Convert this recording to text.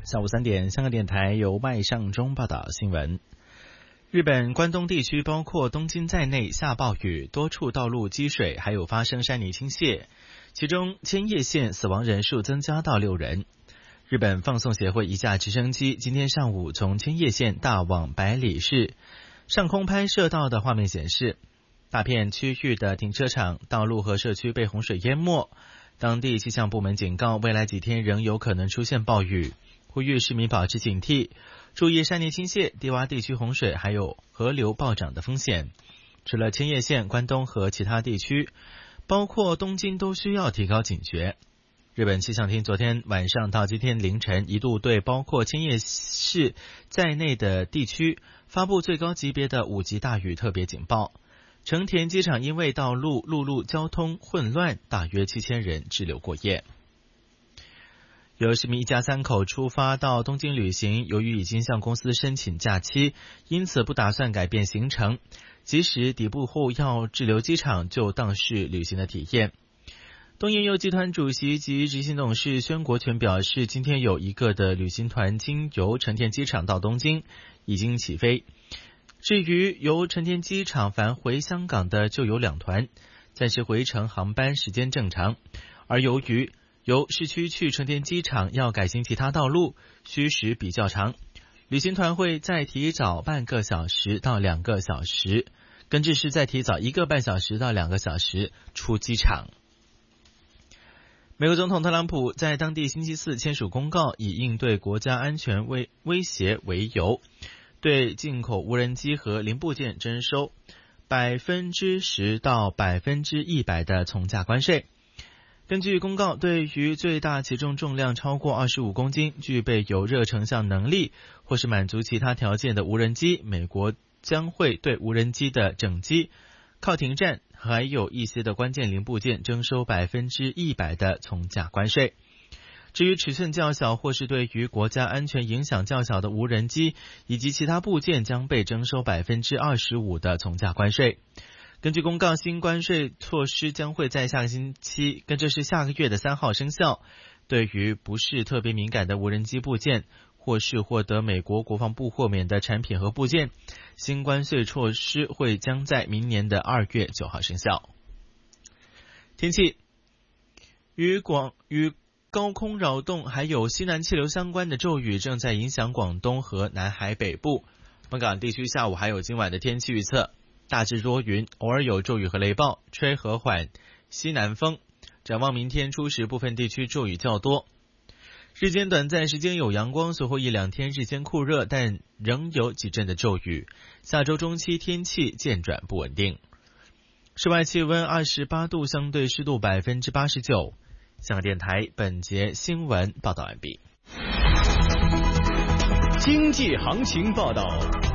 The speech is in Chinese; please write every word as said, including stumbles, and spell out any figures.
下午三点，香港电台由外上中报道新闻。日本关东地区包括东京在内下暴雨，多处道路积水，还有发生山泥倾泻，其中千叶县死亡人数增加到六人。日本放送协会一架直升机今天上午从千叶县大往百里市上空拍摄到的画面显示，大片区域的停车场、道路和社区被洪水淹没。当地气象部门警告，未来几天仍有可能出现暴雨，呼吁市民保持警惕，注意山泥倾泻、低洼地区洪水还有河流暴涨的风险。除了千叶县、关东和其他地区，包括东京都需要提高警觉。日本气象厅昨天晚上到今天凌晨一度对包括千叶市在内的地区发布最高级别的五级大雨特别警报。成田机场因为道路陆路交通混乱，大约七千人滞留过夜。有市民一家三口出发到东京旅行，由于已经向公司申请假期，因此不打算改变行程，即使抵埗后要滞留机场，就当是旅行的体验。东瀛游集团主席及执行董事宣国权表示，今天有一个的旅行团经由成田机场到东京，已经起飞。至于由成田机场返回香港的就有两团，暂时回程航班时间正常。而由于由市区去成田机场要改行其他道路，需时比较长，旅行团会再提早半个小时到两个小时，更至是再提早一个半小时到两个小时出机场。美国总统特朗普在当地星期四签署公告，以应对国家安全威威胁为由，对进口无人机和零部件征收百分之十到百分之一百的从价关税。根据公告，对于最大起重重量超过二十五公斤、具备有热成像能力或是满足其他条件的无人机，美国将会对无人机的整机、靠停站还有一些的关键零部件征收百分之一百的从价关税。至于尺寸较小或是对于国家安全影响较小的无人机以及其他部件，将被征收百分之二十五的从价关税。根据公告，新关税措施将会在下个星期，跟这是下个月的三号生效。对于不是特别敏感的无人机部件，或是获得美国国防部豁免的产品和部件，新关税措施会将在明年的二月九号生效。天气，与广与高空扰动还有西南气流相关的骤雨正在影响广东和南海北部。本港地区下午还有今晚的天气预测，大致多云，偶尔有骤雨和雷暴，吹和缓西南风。展望明天初时，部分地区骤雨较多，日间短暂时间有阳光，随后一两天日间酷热，但仍有几阵的骤雨。下周中期天气渐转不稳定。室外气温二十八度，相对湿度百分之八十九。香港电台本节新闻报道完毕。 经济行情报道。